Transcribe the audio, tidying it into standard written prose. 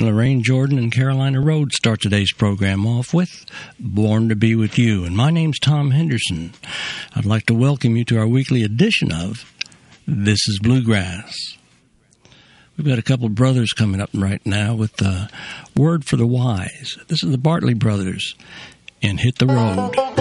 Lorraine Jordan and Carolina Road start today's program off with Born to Be With You. And my name's Tom Henderson. I'd like to welcome you to our weekly edition of This is Bluegrass. We've got a couple of brothers coming up right now with the Word for the Wise. This is the Bartley Brothers and Hit the Road.